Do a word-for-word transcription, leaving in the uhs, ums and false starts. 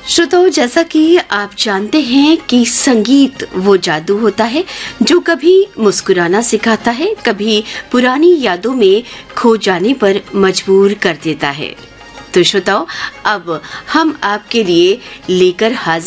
श्रोताओं, जैसा कि आप जानते हैं कि संगीत वो जादू होता है जो कभी मुस्कुराना सिखाता है, कभी पुरानी यादों में खो जाने पर मजबूर कर देता है। तो श्रोताओं, अब हम आपके लिए लेकर हाजिर